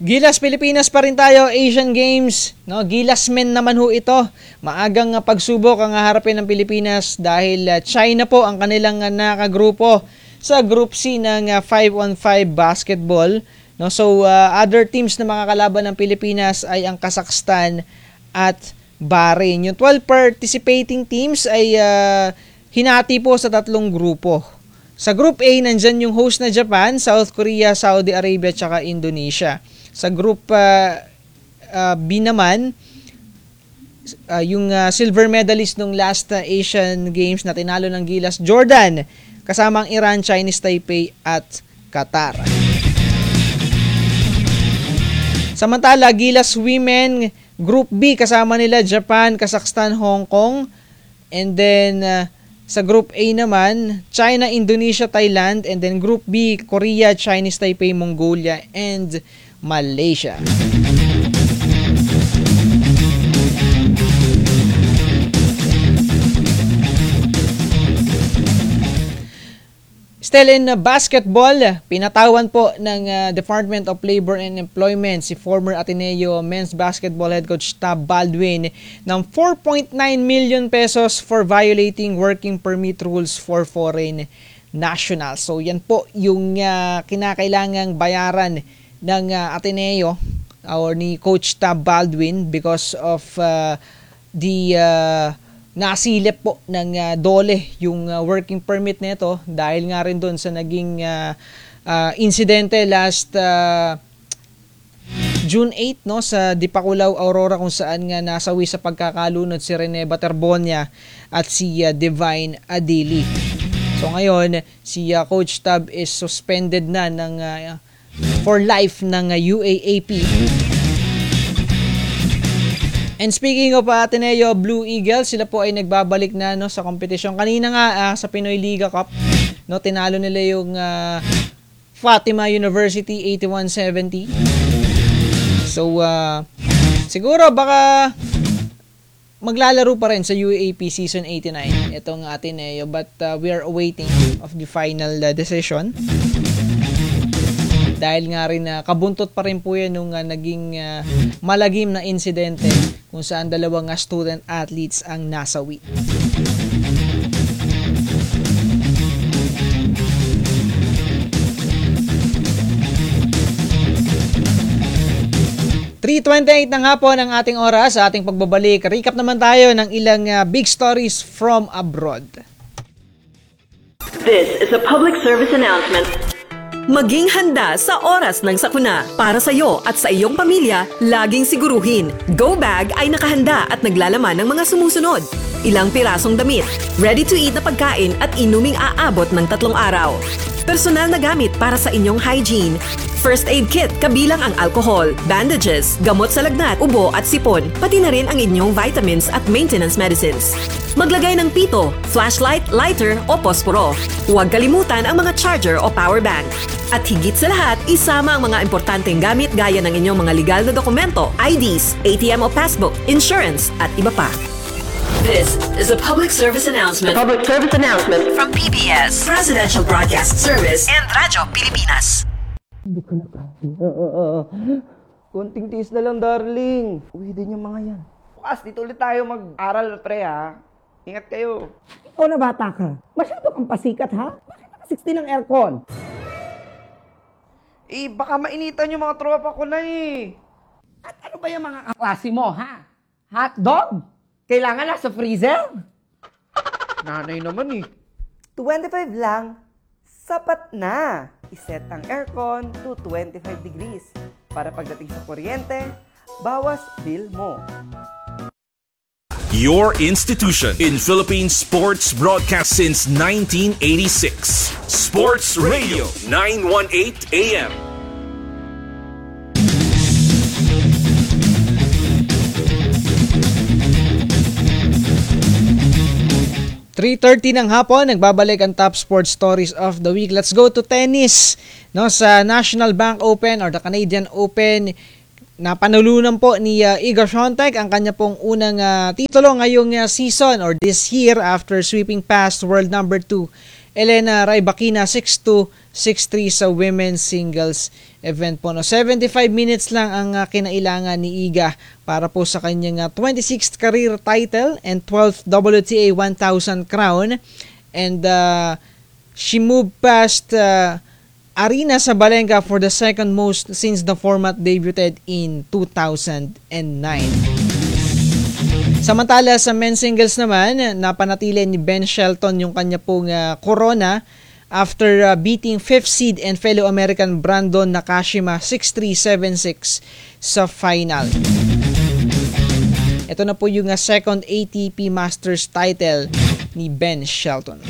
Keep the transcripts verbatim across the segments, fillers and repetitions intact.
Gilas Pilipinas pa rin tayo, Asian Games, no? Gilas men naman ho ito. Maagang uh, pagsubok ang haharapin ng Pilipinas dahil uh, China po ang kanilang uh, nakagrupo sa Group C ng uh, five on five basketball, no? So uh, other teams na makakalaban ng Pilipinas ay ang Kazakhstan at Bahrain. Yung twelve participating teams ay uh, hinati po sa tatlong grupo. Sa Group A, nandyan yung host na Japan, South Korea, Saudi Arabia, at Indonesia. Sa Group uh, uh, B naman, uh, yung uh, silver medalist nung last uh, Asian Games na tinalo ng Gilas, Jordan, kasama ang Iran, Chinese Taipei at Qatar. Samantala, Gilas Women, Group B, kasama nila Japan, Kazakhstan, Hong Kong. And then, uh, sa Group A naman, China, Indonesia, Thailand. And then Group B, Korea, Chinese Taipei, Mongolia, and Malaysia. Still in basketball, pinatawan po ng uh, Department of Labor and Employment si former Ateneo men's basketball head coach Tab Baldwin ng four point nine million pesos for violating working permit rules for foreign nationals. So yan po yung uh, kinakailangang bayaran ng uh, Ateneo or ni Coach Tab Baldwin because of uh, the uh, nasilip po ng uh, DOLE yung uh, working permit nito dahil nga rin doon sa naging uh, uh, insidente last uh, June eighth, no, sa Dipakulaw, Aurora, kung saan nga nasawi sa pagkakalunod si Rene Baterbonia at si uh, Divine Adili. So ngayon si uh, Coach Tab is suspended na ng uh, for life ng uh, U A A P. And speaking of uh, Ateneo Blue Eagles, sila po ay nagbabalik na, no, sa kompetisyon. Kanina nga uh, sa Pinoy Liga Cup, no, tinalo nila yung uh, Fatima University eighty-one seventy. So uh, siguro baka maglalaro pa rin sa U A A P Season eighty-nine itong Ateneo, but uh, we are awaiting of the final uh, decision. Dahil nga rin uh, kabuntot pa rin po yan nung uh, naging uh, malagim na insidente kung saan dalawang uh, student athletes ang nasawi. three twenty-eight ng hapon ang ating oras sa ating pagbabalik. Recap naman tayo ng ilang uh, big stories from abroad. This is a public service announcement. Maging handa sa oras ng sakuna. Para sa iyo at sa iyong pamilya, laging siguruhin, Go Bag ay nakahanda at naglalaman ng mga sumusunod. Ilang pirasong damit, ready-to-eat na pagkain at inuming aabot ng tatlong araw. Personal na gamit para sa inyong hygiene. First aid kit kabilang ang alcohol, bandages, gamot sa lagnat, ubo at sipon, pati na rin ang inyong vitamins at maintenance medicines. Maglagay ng pito, flashlight, lighter o posporo. Huwag kalimutan ang mga charger o power bank. At higit sa lahat, isama ang mga importanteng gamit gaya ng inyong mga legal na dokumento, I Ds, A T M o passbook, insurance at iba pa. This is a public service announcement. A public service announcement From P B S, Presidential Broadcast Service, and Radyo Pilipinas. Hindi ko na kaya. Konting tiis na lang, darling. Uwi din yung mga yan. Bukas, dito ulit tayo mag-aral, pre, ha? Ingat kayo. Ikaw na bata ka. Masyado kang pasikat, ha? Bakit naka sixty ng aircon? Eh, baka mainitan yung mga tropa ko na, eh. At ano ba yung mga kaklase mo, ha? Hot dog? Kailangan nasa freezer? Nanay naman, eh. twenty-five lang, sapat na. Iset ang aircon to twenty-five degrees para pagdating sa kuryente, bawas bill mo. Your institution in Philippine sports broadcast since nineteen eighty-six. Sports Radio nine eighteen A M. three thirty ng hapon, nagbabalik ang top sports stories of the week. Let's go to tennis. No, sa National Bank Open or the Canadian Open, napanulunan po ni uh, Iga Swiatek ang kanya pong unang uh, titulo ngayong uh, season or this year after sweeping past world number two Elena Rybakina six two, six three sa women's singles event po. No, seventy-five minutes lang ang uh, kinailangan ni Iga para po sa kanyang uh, twenty-sixth career title and twelfth W T A one thousand crown. And uh, she moved past uh, Arina Sabalenka for the second most since the format debuted in two thousand nine. Samantala sa men's singles naman, napanatili ni Ben Shelton yung kanya pong uh, corona after uh, beating fifth seed and fellow American Brandon Nakashima six three, seven six sa final. Ito na po yung uh, second A T P Masters title ni Ben Shelton.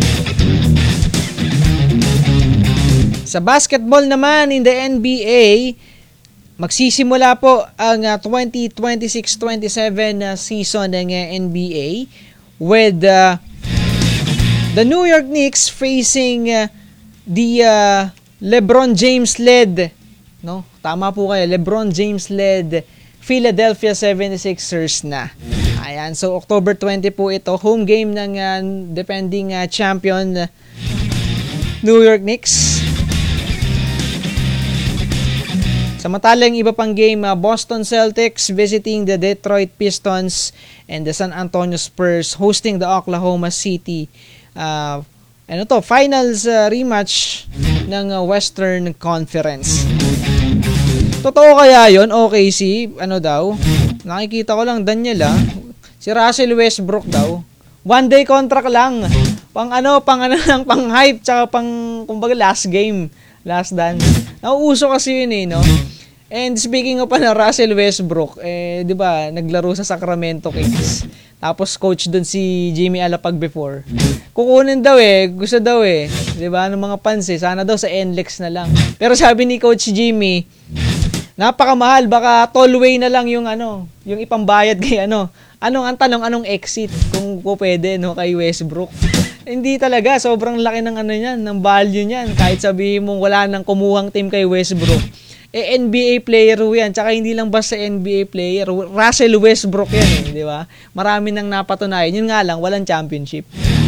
Sa basketball naman in the N B A, magsisimula po ang uh, twenty twenty-six twenty-seven uh, season ng uh, N B A with uh, the New York Knicks facing uh, the uh, LeBron James led, no? Tama po kayo, LeBron James led Philadelphia seventy-sixers na. Ayan, so October twentieth po ito, home game ng uh, defending uh, champion uh, New York Knicks. Samantalang iba pang game, uh, Boston Celtics visiting the Detroit Pistons and the San Antonio Spurs hosting the Oklahoma City uh, ano to, finals uh, rematch ng uh, Western Conference. Totoo kaya yon? Okay, si ano daw? Nakikita ko lang Daniel ah. Si Russell Westbrook daw. One day contract lang. Pang ano, pang ano lang, pang hype tsaka pang kumbaga last game. Last dance. Nauuso kasi yun eh, no? And speaking of na Russell Westbrook, eh, di ba, naglaro sa Sacramento Kings. Tapos coach doon si Jimmy Alapag before. Kukunin daw eh, gusto daw eh. Di ba, ng mga fans eh, sana daw sa N L E X na lang. Pero sabi ni Coach Jimmy, napakamahal, baka tollway na lang yung ano, yung ipambayad kay ano. Anong, ang tanong, anong exit kung po pwede, no, kay Westbrook? Hindi talaga, sobrang laki ng ano niyan, ng value niyan. Kahit sabihin mong wala nang kumuhang team kay Westbrook. Eh, N B A player ho yan. Tsaka hindi lang basta N B A player. Russell Westbrook yan eh, di ba? Marami nang napatunayan. Yun nga lang, walang championship.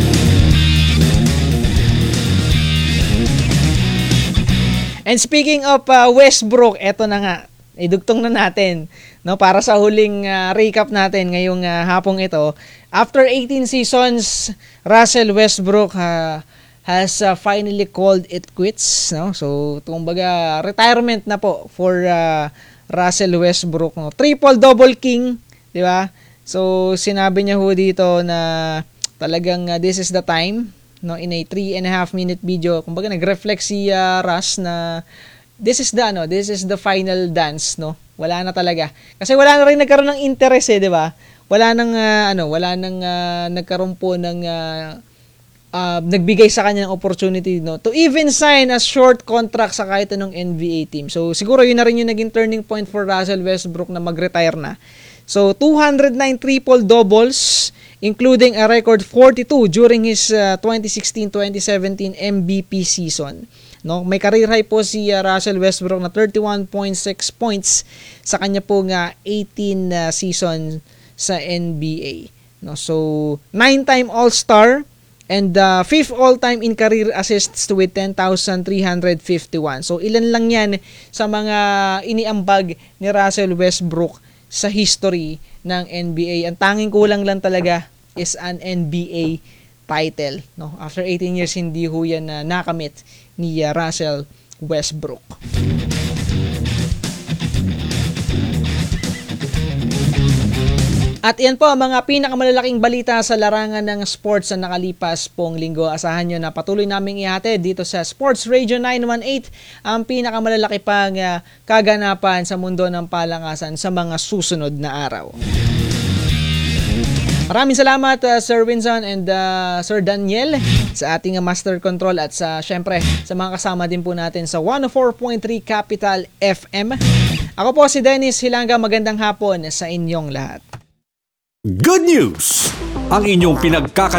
And speaking of uh, Westbrook, eto na nga. Idugtong na natin, no, para sa huling uh, recap natin ngayong uh, hapong ito. After eighteen seasons, Russell Westbrook uh, has uh, finally called it quits, no? So, kumbaga retirement na po for uh, Russell Westbrook, no? Triple double king, di ba? So, sinabi niya ho dito na talagang uh, this is the time, no, in a three and a half minute video. Kumbaga nag-reflect si uh, Russ na this is the ano, this is the final dance, no. Wala na talaga. Kasi wala na rin nagkaroon ng interest eh, 'di ba? Wala nang uh, ano, wala nang uh, nagkaroon po ng uh, uh, nagbigay sa kanya ng opportunity, no, to even sign a short contract sa kahit anong N B A team. So siguro yun na rin yung naging turning point for Russell Westbrook na mag-retire na. So two hundred nine triple doubles, including a record forty-two during his uh, twenty sixteen twenty seventeen M V P season. No, may career high po si uh, Russell Westbrook na thirty-one point six points sa kanya po nga eighteen uh, season sa N B A. No, so nine-time All-Star and uh, fifth all-time in career assists with ten thousand three hundred fifty-one. So ilan lang 'yan sa mga iniambag ni Russell Westbrook sa history ng N B A. Ang tanging kulang lang talaga is an N B A title, no? After eighteen years hindi ho yan na uh, nakamit ni uh, Russell Westbrook. At yan po ang mga pinakamalalaking balita sa larangan ng sports na nakalipas pong linggo. Asahan nyo na patuloy naming ihatid dito sa Sports Radio nine one eight ang pinakamalalaki pang uh, kaganapan sa mundo ng palangasan sa mga susunod na araw. Maraming salamat uh, Sir Winson and uh, Sir Daniel sa ating uh, Master Control at sa syempre sa mga kasama din po natin sa one oh four point three Capital F M. Ako po si Dennis Hilanga, magandang hapon sa inyong lahat. Good news! Ang inyong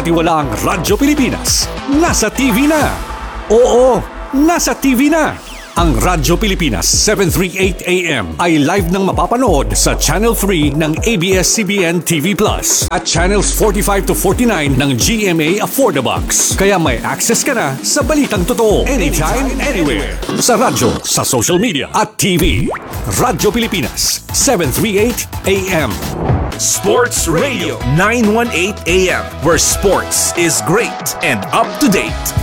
pinagkakatiwalaang Radyo Pilipinas nasa T V na. Oo, nasa T V na. Ang Radyo Pilipinas seven thirty-eight A M ay live nang mapapanood sa Channel three ng A B S C B N T V Plus at Channels forty-five to forty-nine ng G M A Affordabox. Kaya may access ka na sa balitang totoo anytime, anywhere. Sa radyo, sa social media at T V. Radyo Pilipinas seven thirty-eight A M. Sports Radio nine eighteen A M, where sports is great and up to date.